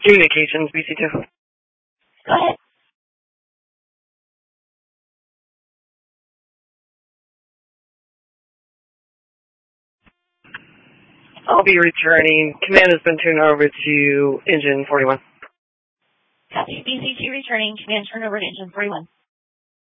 Communications, BC2. Go ahead. I'll be returning. Command has been turned over to Engine 41. Copy. BC2 returning. Command turned over to Engine 41.